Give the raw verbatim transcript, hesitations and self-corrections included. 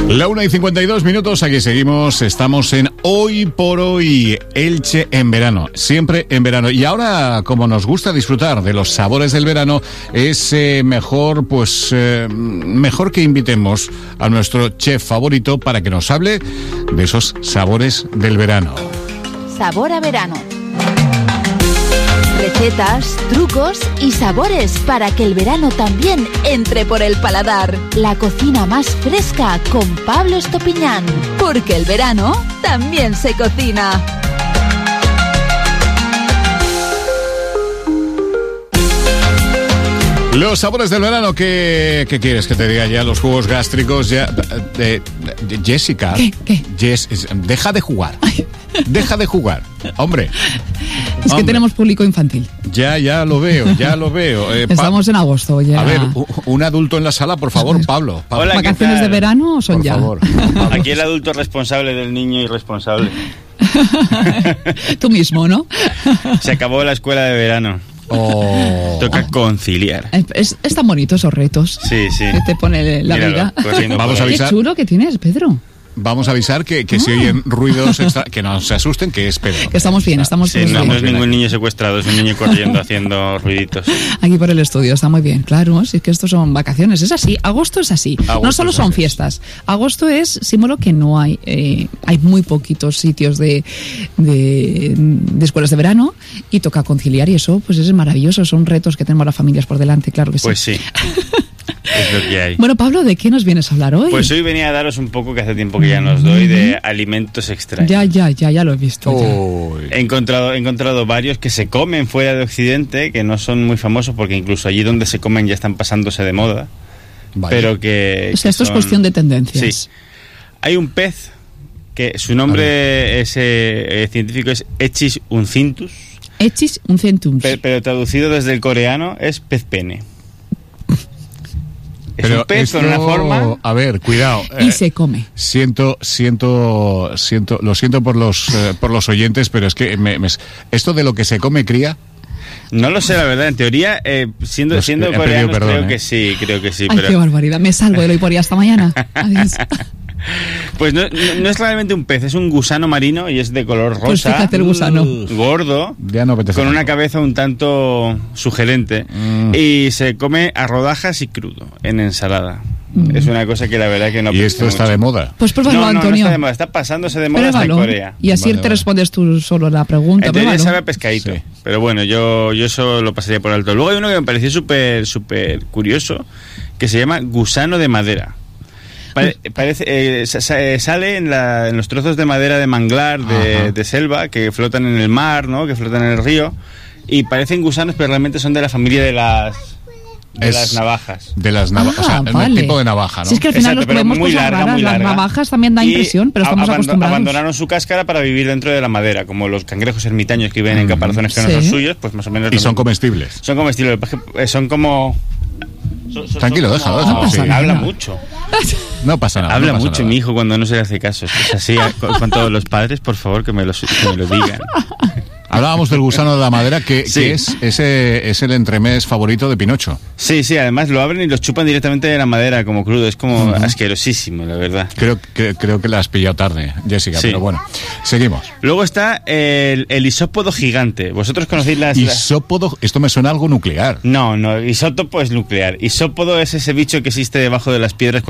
La una y cincuenta y dos minutos, aquí seguimos, estamos en Hoy por Hoy, Elche en verano, siempre en verano. Y ahora, como nos gusta disfrutar de los sabores del verano, es eh, mejor, pues, eh, mejor que invitemos a nuestro chef favorito para que nos hable de esos sabores del verano. Sabor a verano. Recetas, trucos y sabores para que el verano también entre por el paladar. La cocina más fresca con Pablo Estopiñán, porque el verano también se cocina. Los sabores del verano, ¿qué, qué quieres que te diga ya? Los jugos gástricos ya... De, de, Jessica. ¿Qué? ¿Qué? Jess, deja de jugar. Ay. Deja de jugar. Hombre. Es que Hombre. tenemos público infantil. Ya, ya lo veo, ya lo veo. Eh, Estamos pa- en agosto ya. A ver, un adulto en la sala, por favor, Pablo. Pablo. Hola, ¿qué ¿Vacaciones tal? de verano o son Por ya? favor. Pablo. Aquí el adulto responsable del niño irresponsable. Tú mismo, ¿no? Se acabó la escuela de verano. Oh. Toca conciliar. Es, es, es tan bonito esos retos. Sí, sí. Que te pone la Míralo, vida. corriendo Vamos por a ahí. Qué avisar. chulo que tienes, Pedro. Vamos a avisar que, que si oyen ruidos extra, que no se asusten, que es Pedro. Que estamos bien, estamos Sí, todos no, bien. no es ningún niño secuestrado, es un niño corriendo haciendo ruiditos. Aquí por el estudio, está muy bien, claro, si es que estos son vacaciones, es así, agosto es así, Agosto no solo es son así. fiestas, agosto es símbolo que no hay, eh, hay muy poquitos sitios de, de, de escuelas de verano y toca conciliar y eso pues es maravilloso, son retos que tenemos las familias por delante, claro que sí. Pues sí, es lo que hay. Bueno, Pablo, ¿de qué nos vienes a hablar hoy? Pues hoy venía a daros un poco, que hace tiempo que ya nos doy, de alimentos extraños. Ya, ya, ya, ya lo he visto. ya. Uy. He encontrado, he encontrado varios que se comen fuera de Occidente, que no son muy famosos porque incluso allí donde se comen ya están pasándose de moda. Vaya. Pero que... O sea, que esto es son- cuestión de tendencias. Sí. Hay un pez que su nombre es, eh, eh, científico es Echis uncintus, Echis un centum. pe- pero traducido desde el coreano es pez pene. Es un pez con una esto- forma... A ver, cuidado. Y eh, se come. Siento, siento, siento, lo siento por los, eh, por los oyentes, pero es que me- me- esto de lo que se come cría. No lo sé, la verdad. En teoría, eh, siendo, Los- siendo he pedido coreanos, perdón, creo eh. que sí, creo que sí. Ay, pero qué barbaridad. Me salgo de lo y por ahí hasta mañana. Adiós. Pues no, no- no es realmente un pez, es un gusano marino y es de color rosa. Pues fíjate el gusano. Gordo. Ya no apetece. Con una tanto. cabeza un tanto sugerente. Mm. Y se come a rodajas y crudo, en ensalada. Mm. Es una cosa que la verdad que no Y apetece esto está mucho. de moda. Pues No, pruébalo, no, no Antonio. está de moda, está pasándose de moda hasta en Pruébalo. Corea. Y así Vale, te vale. respondes tú solo la pregunta. En teoría Pruébalo. sabe a pescadito. Sí. Pero bueno, yo, yo eso lo pasaría por alto. Luego hay uno que me pareció súper súper curioso, que se llama gusano de madera. Pare- parece, eh, sa- sa- eh, sale en, la- en los trozos de madera de manglar, de, Ajá. de selva, que flotan en el mar, ¿no? Que flotan en el río. Y parecen gusanos, pero realmente son de la familia de las, de Es- las navajas. De las navajas. Ah, o sea, el vale. tipo de navaja, ¿no? Si es que al final Exacto, nos pero comemos muy cosas larga, raras. muy Las larga. navajas también da Y impresión, pero estamos abando- acostumbrados. Abandonaron su cáscara para vivir dentro de la madera, como los cangrejos ermitaños que viven en caparazones que no Sí. son suyos, pues más o menos. Y lo son mismo. comestibles. Son comestibles, por ejemplo, eh, son como... son- son- Tranquilo, son déjalo, como- déjalo, No pasa sí. nada. Habla mucho. No pasa nada. Habla no pasa mucho nada. mi hijo cuando no se le hace caso. Es que es así, con, con todos los padres, por favor, que me lo, que me lo digan. Hablábamos del gusano de la madera, que, Sí. que es, ese, es el entremés favorito de Pinocho. Sí, sí, además lo abren y los chupan directamente de la madera como crudo. Es como asquerosísimo, la verdad. Creo que, creo que la has pillado tarde, Jessica, Sí. pero bueno. Seguimos. Luego está el, el isópodo gigante. ¿Vosotros conocéis las...? las- Isópodo, esto me suena a algo nuclear. No, no, isótopo es nuclear. Isópodo es ese bicho que existe debajo de las piedras